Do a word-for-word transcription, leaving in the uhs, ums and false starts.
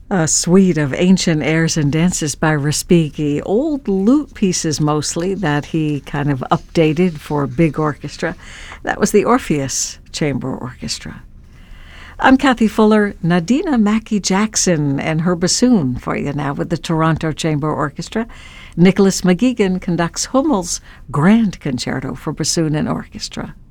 A suite of ancient airs and dances by Respighi, old lute pieces mostly that he kind of updated for big orchestra. That was the Orpheus Chamber Orchestra. I'm Kathy Fuller, Nadina Mackey-Jackson and her bassoon for you now with the Toronto Chamber Orchestra. Nicholas McGeegan conducts Hummel's Grand Concerto for Bassoon and Orchestra.